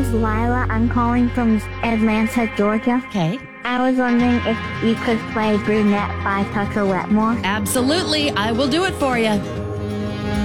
is Lila. I'm calling from Atlanta, Georgia. Okay. I was wondering if you could play Brunette by Tucker Wetmore. Absolutely. I will do it for you.